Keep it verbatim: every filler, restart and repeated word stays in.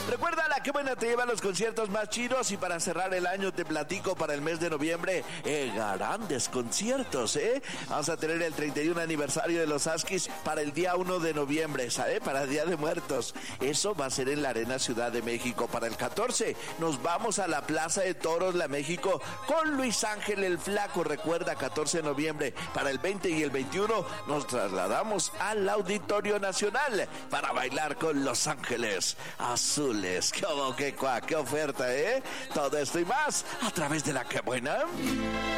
Recuerda, la Que Buena te lleva a los conciertos más chidos, y para cerrar el año te platico para el mes de noviembre, eh, grandes conciertos, ¿eh? Vamos a tener el treinta y uno aniversario de los Huskies para el día uno de noviembre, ¿sabe? Para el Día de Muertos. Eso va a ser en la Arena Ciudad de México. Para el catorce nos vamos a la Plaza de Toros, la México, con Luis Ángel el Flaco. Recuerda, catorce de noviembre. Para el veinte y el veintiuno nos trasladamos al Auditorio Nacional para bailar con Los Ángeles Azules. ¡Qué, qué, qué oferta, eh! Todo esto y más a través de La Que Buena.